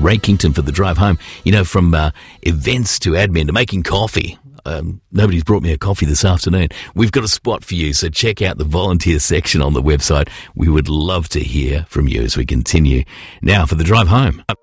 Rakington for the drive home. You know, from events to admin to making coffee. Nobody's brought me a coffee this afternoon. We've got a spot for you, so check out the volunteer section on the website. We would love to hear from you as we continue. Now for the drive home.